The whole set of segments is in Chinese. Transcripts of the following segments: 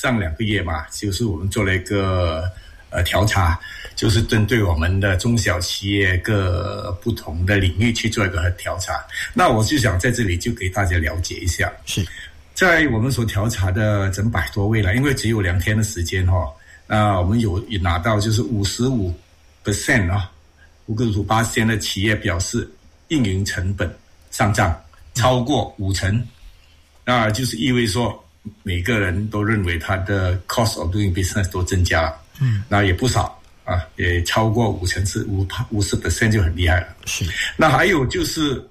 上2个月嘛，就是我们做了一个调查，就是针对我们的中小企业各不同的领域去做一个调查。那我就想在这里就给大家了解一下， 是在我们所调查的整100多位了，因为只有2天的时间那我们有拿到就是55% 55% 的企业表示运营成本上涨超过50%，那就是意味说每个人都认为他的 cost of doing business 都增加了，那也不少啊，也超过50%是50% 就很厉害了。 是， 那还有就是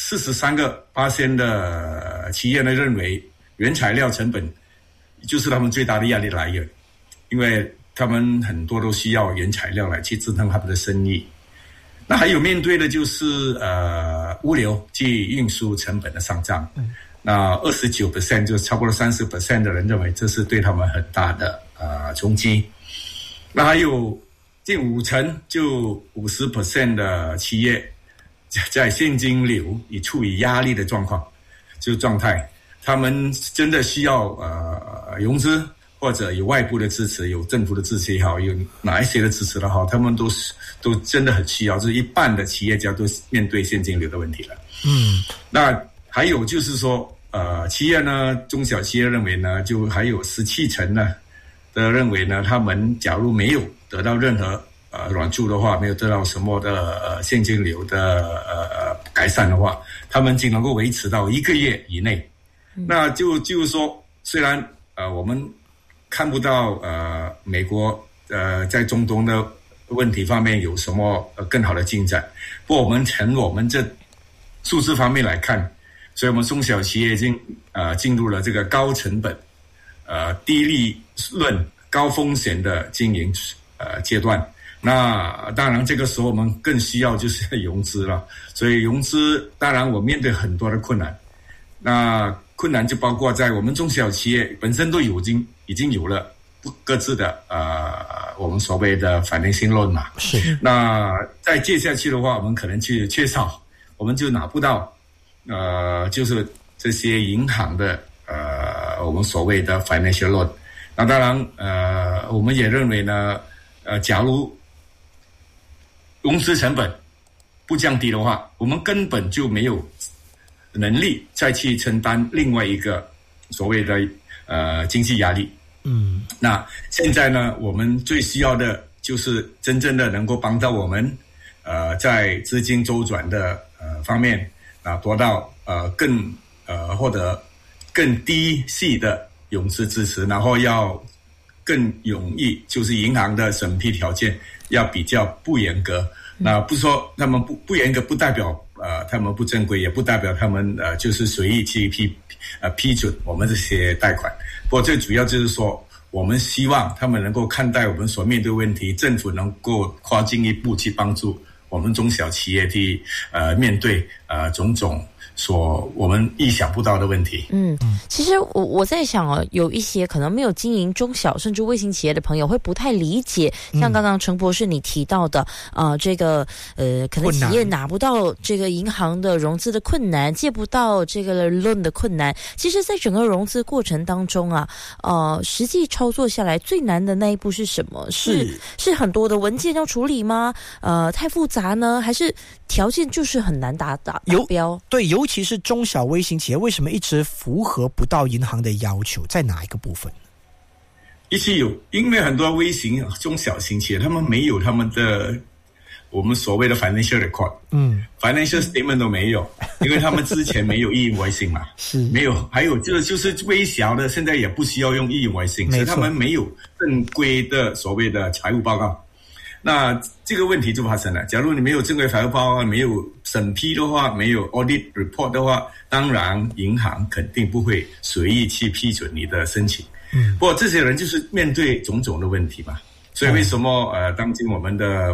43% 的企业呢认为原材料成本就是他们最大的压力来源，因为他们很多都需要原材料来去支撑他们的生意。那还有面对的就是物流及运输成本的上涨，那 29% 就超过了 30% 的人认为这是对他们很大的冲击。那还有近50%就 50% 的企业在现金流已处于压力的状态，他们真的需要融资，或者有外部的支持，有政府的支持也好，有哪一些的支持的好，他们都真的很需要，就是一半的企业家都面对现金流的问题了。那还有就是说企业呢，中小企业认为呢，就还有17%呢的认为呢，他们假如没有得到任何软助的话，没有得到什么的现金流的改善的话，他们仅能够维持到1个月以内。那就是说，虽然我们看不到美国在中东的问题方面有什么更好的进展，不过我们从我们这数字方面来看，所以我们中小企业已经进入了这个高成本低利润高风险的经营阶段。那当然这个时候我们更需要就是融资了，所以融资当然我面对很多的困难，那困难就包括在我们中小企业本身都已经有了各自的我们所谓的financing loan嘛， 是。 那再接下去的话，我们可能去缺少，我们就拿不到就是这些银行的我们所谓的 financial loan。那当然我们也认为呢假如融资成本不降低的话，我们根本就没有能力再去承担另外一个所谓的经济压力。那现在呢，我们最需要的就是真正的能够帮到我们在资金周转的方面得到更或者更低息的融资支持，然后要更容易，就是银行的审批条件要比较不严格。那不说他们不严格，不代表他们不正规，也不代表他们就是随意去批准我们这些贷款。不过最主要就是说，我们希望他们能够看待我们所面对的问题，政府能够跨进一步去帮助我们中小企业去面对种种我们意想不到的问题。 其实我在想有一些可能没有经营中小甚至微型企业的朋友会不太理解，像刚刚陈博士你提到的这个可能企业拿不到这个银行的融资的困难，借不到这个 loan 的困难。其实在整个融资过程当中实际操作下来最难的那一步是什么？是很多的文件要处理吗？太复杂呢？还是条件就是很难达标？ 对，尤其是中小微型企业为什么一直符合不到银行的要求，在哪一个部分？ 一起有，因为很多微型中小型企业他们没有他们的我们所谓的 financial record， financial statement 都没有，因为他们之前没有e-invoicing 嘛，是没有，还有就是微小的现在也不需要用e-invoicing， 所以他们没有正规的所谓的财务报告。那这个问题就发生了，假如你没有正规财务报告，没有审批的话，没有 audit report 的话，当然银行肯定不会随意去批准你的申请。不过这些人就是面对种种的问题嘛，所以为什么当今我们的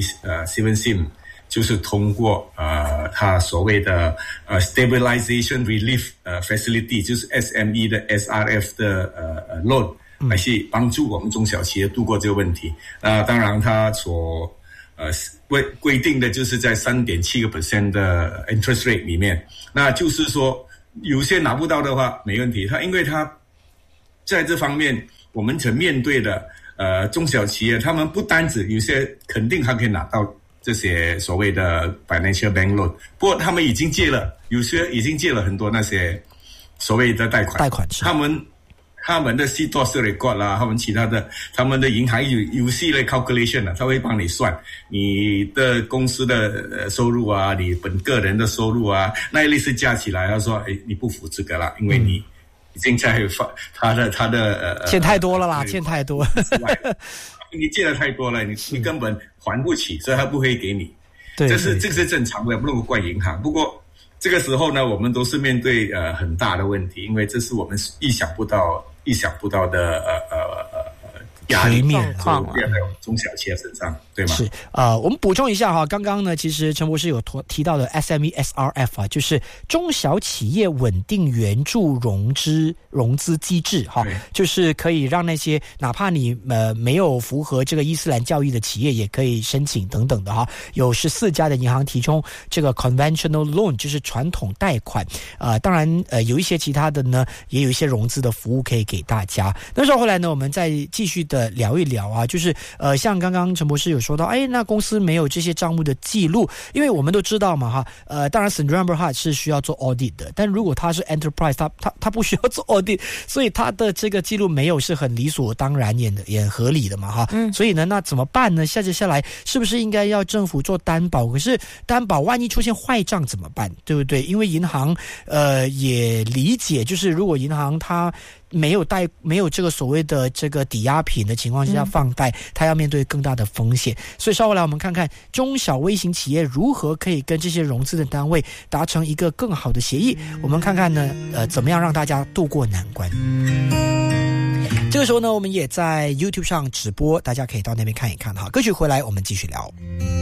YB7SIM 就是通过它所谓的Stabilization Relief Facility， 就是 SME 的 SRF 的loan来去帮助我们中小企业度过这个问题。当然它所规定的就是在 3.7% 的 interest rate 里面，那就是说有些拿不到的话没问题，因为它在这方面我们曾面对的中小企业，他们不单止有些肯定还可以拿到这些所谓的 financial bank loan， 不过他们已经借了，有些已经借了很多那些所谓的贷款，他们的 CDOS record 啦，他们其他的，他们的银行有系列 calculation 啊，他会帮你算你的公司的收入啊，你本个人的收入啊，那一类是加起来，他说，你不符这个啦，因为你已经在他的欠太多了啦，欠太多， 你借的太多了，你根本还不起，所以他不会给你。 对， 这是正常的，不能怪银行。不过这个时候呢，我们都是面对很大的问题，因为这是我们意想不到的压力面况在中小企业身上，对吗？ 是我们补充一下哈，刚刚呢，其实陈博士有提到的 SME SRF 啊，就是中小企业稳定援助融资机制哈，就是可以让那些哪怕你没有符合这个伊斯兰教义的企业也可以申请等等的哈。有14家的银行提供这个 conventional loan， 就是传统贷款当然有一些其他的呢，也有一些融资的服务可以给大家。那时候后来呢，我们再继续的聊一聊啊，就是像刚刚陈博士有说到，那公司没有这些账目的记录，因为我们都知道嘛哈，当然 Sdn Bhd 是需要做 audit 的，但如果他是 enterprise， 他不需要做 audit， 所以他的这个记录没有是很理所当然也合理的嘛哈。所以呢，那怎么办呢？接下来是不是应该要政府做担保？可是担保万一出现坏账怎么办？对不对？因为银行也理解，就是如果银行它没有这个所谓的这个抵押品的情况下放贷，它要面对更大的风险。所以稍后来我们看看中小微型企业如何可以跟这些融资的单位达成一个更好的协议。我们看看呢，怎么样让大家渡过难关。这个时候呢，我们也在 YouTube 上直播，大家可以到那边看一看哈。歌曲回来，我们继续聊。